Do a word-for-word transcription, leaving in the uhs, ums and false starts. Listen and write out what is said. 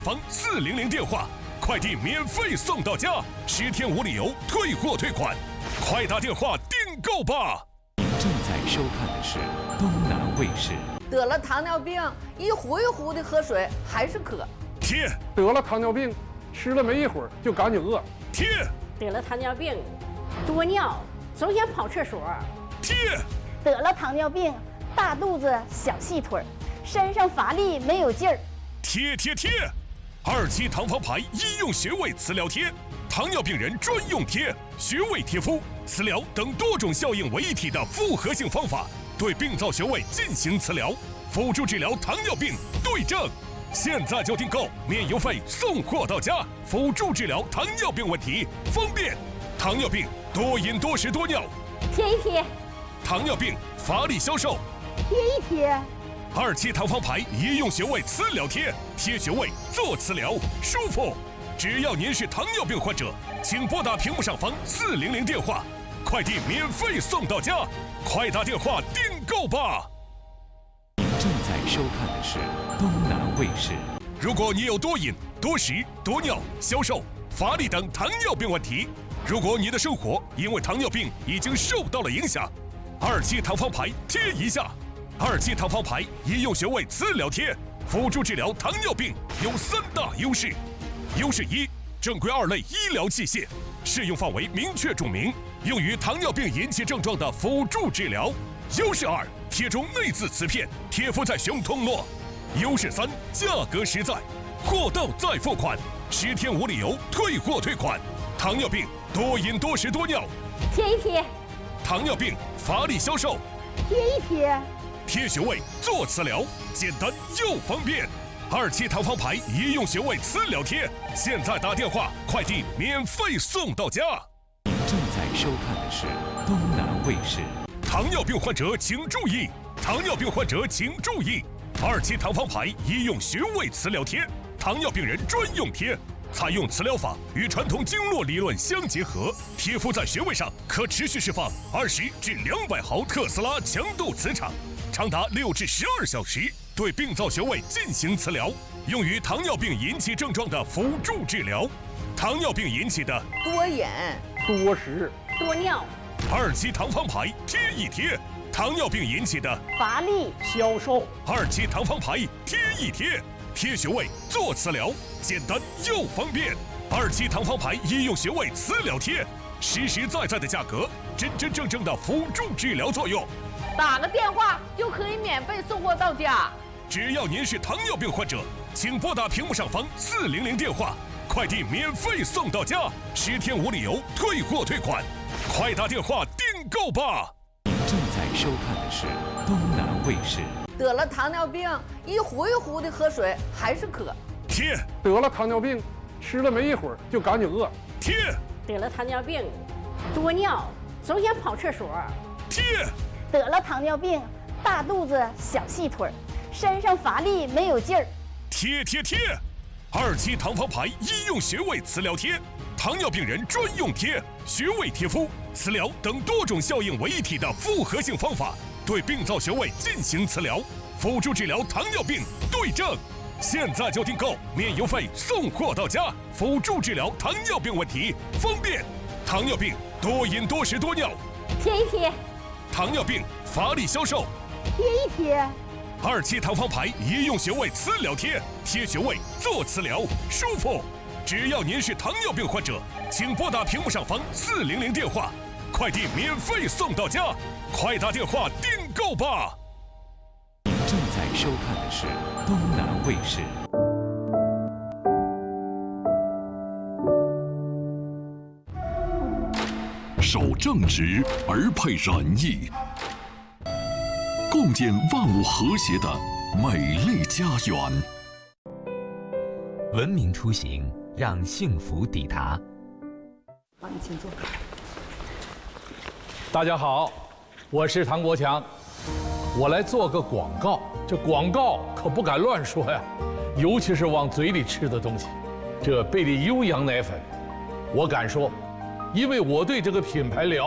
防四零零电话，快递免费送到家，十天无理由退货退款，快打电话订购吧！ 正在收看的是东南卫视。 得了糖尿病，一壶一壶的喝水还是渴。 贴得了糖尿病，吃了没一会儿就赶紧饿。 贴得了糖尿病，多尿，总想跑厕所。 贴得了糖尿病，大肚子小细腿，身上乏力没有劲儿。 贴贴贴，二期糖方牌医用穴位磁疗贴，糖尿病人专用贴，穴位贴敷、磁疗等多种效应为一体的复合性方法，对病灶穴位进行磁疗，辅助治疗糖尿病对症。现在就订购，免邮费送货到家，辅助治疗糖尿病问题，方便。糖尿病多饮多食多尿， 贴一贴。 糖尿病乏力消瘦， 贴一贴。 二期糖方牌医用穴位磁疗贴，贴穴位做磁疗舒服。只要您是糖尿病患者，请拨打屏幕上方四零零电话，快递免费送到家，快打电话订购吧！ 正在收看的是东南卫视。 如果你有多饮、多食、多尿、消瘦、乏力等糖尿病问题，如果你的生活因为糖尿病已经受到了影响，二期糖方牌贴一下。二期糖方牌医用穴位磁疗贴，辅助治疗糖尿病有三大优势。优势一，正规二类医疗器械，适用范围明确注明，用于糖尿病引起症状的辅助治疗。优势二，贴中内置磁片，贴敷在胸通络。优势三，价格实在，货到再付款，十天无理由退货退款。糖尿病多饮多食多尿， 贴一贴。 糖尿病乏力消瘦， 贴一贴。 贴穴位做磁疗，简单又方便。二期糖方牌医用穴位磁疗贴，现在打电话，快递免费送到家。 正在收看的是东南卫视。 糖尿病患者请注意，糖尿病患者请注意，二期糖方牌医用穴位磁疗贴，糖尿病人专用贴。采用磁疗法与传统经络理论相结合，贴敷在穴位上，可持续释放二十至两百毫特斯拉强度磁场，长达六至十二小时，对病灶穴位进行磁疗，用于糖尿病引起症状的辅助治疗。糖尿病引起的多饮、 多食、 多尿， 二期糖方牌贴一贴；糖尿病引起的乏力、 消瘦， 二期糖方牌贴一贴。贴穴位做磁疗，简单又方便。二期糖方牌医用穴位磁疗贴，实实在在的价格，真真正正的辅助治疗作用。 打个电话就可以免费送货到家。 只要您是糖尿病患者，请拨打屏幕上方四零零电话，快递免费送到家，十天无理由退货退款，快打电话订购吧！ 正在收看的是东南卫视。 得了糖尿病，一壶一壶的喝水还是渴。 贴得了糖尿病，吃了没一会儿就赶紧饿。 贴得了糖尿病，多尿，总想跑厕所。 贴得了糖尿病，大肚子小细腿，身上乏力没有劲儿。 贴贴贴，二期糖方牌医用穴位磁疗贴，糖尿病人专用贴，穴位贴敷、磁疗等多种效应为一体的复合性方法，对病灶穴位进行磁疗，辅助治疗糖尿病对症。现在就订购，免邮费送货到家，辅助治疗糖尿病问题，方便。糖尿病多饮多食多尿， 贴一贴。 糖尿病乏力消瘦， 贴一贴。 二期糖方牌医用穴位磁疗贴，贴穴位做磁疗舒服。只要您是糖尿病患者，请拨打屏幕上方四零零电话，快递免费送到家，快打电话订购吧！ 正在收看的是东南卫视。 守正直而配仁义，共建万物和谐的美丽家园。 文明出行，让幸福抵达。 好，你请坐。 大家好，我是唐国强，我来做个广告。这广告可不敢乱说呀，尤其是往嘴里吃的东西。这贝利优羊奶粉，我敢说，因为我对这个品牌了